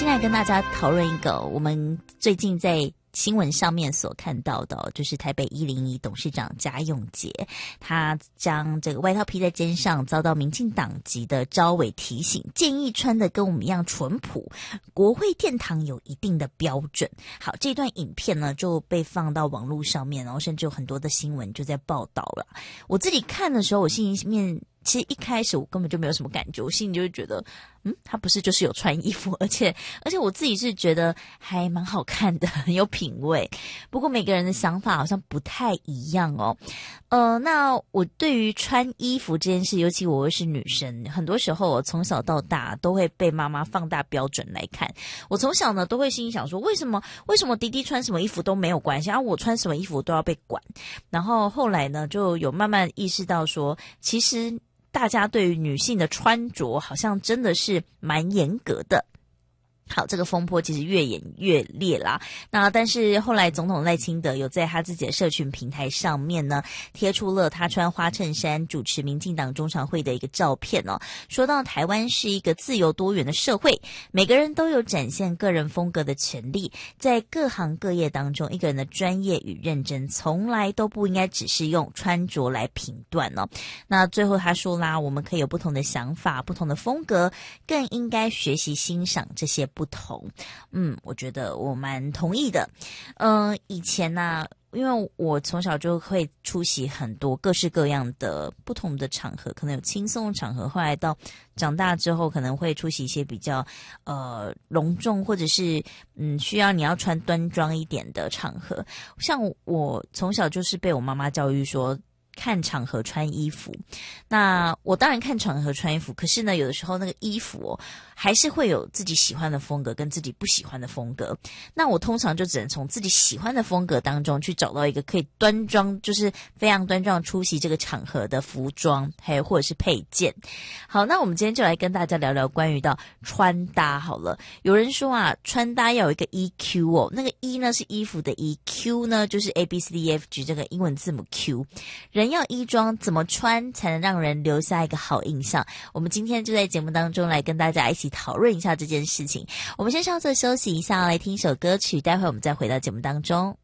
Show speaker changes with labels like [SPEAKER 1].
[SPEAKER 1] 今天来跟大家讨论一个我们最近在新闻上面所看到的，就是台北101董事长嘉永杰，他将这个外套披在肩上，遭到民进党籍的召委提醒，建议穿的跟我们一样淳朴，国会殿堂有一定的标准。好，这段影片呢就被放到网络上面，然后甚至有很多的新闻就在报道了。我自己看的时候，我心里面其实一开始我根本就没有什么感觉，我心里就会觉得他不是就是有穿衣服，而且我自己是觉得还蛮好看的，很有品味。不过每个人的想法好像不太一样哦。那我对于穿衣服这件事，尤其我又是女生，很多时候我从小到大都会被妈妈放大标准来看。我从小呢都会心里想说，为什么弟弟穿什么衣服都没有关系，我穿什么衣服都要被管。然后后来呢就有慢慢意识到说，其实大家对于女性的穿着好像真的是蛮严格的。好，这个风波其实越演越烈啦。那但是后来总统赖清德有在他自己的社群平台上面呢，贴出了他穿花衬衫主持民进党中常会的一个照片哦，说到台湾是一个自由多元的社会，每个人都有展现个人风格的权利，在各行各业当中，一个人的专业与认真从来都不应该只是用穿着来评断哦。那最后他说啦，我们可以有不同的想法，不同的风格，更应该学习欣赏这些不同。我觉得我蛮同意的。以前呢，因为我从小就会出席很多各式各样的不同的场合，可能有轻松的场合，后来到长大之后可能会出席一些比较隆重或者是需要你要穿端庄一点的场合。像我从小就是被我妈妈教育说看场合穿衣服，那我当然看场合穿衣服，可是呢有的时候那个衣服还是会有自己喜欢的风格跟自己不喜欢的风格，那我通常就只能从自己喜欢的风格当中去找到一个可以端庄，就是非常端庄出席这个场合的服装，还有或者是配件。好，那我们今天就来跟大家聊聊关于到穿搭好了。有人说穿搭要有一个 EQ 那个 E 呢是衣服的 EQ 呢就是 ABCDEFG 这个英文字母 Q， 人要衣装，怎么穿才能让人留下一个好印象？我们今天就在节目当中来跟大家一起讨论一下这件事情。我们先稍作休息一下，来听一首歌曲，待会我们再回到节目当中。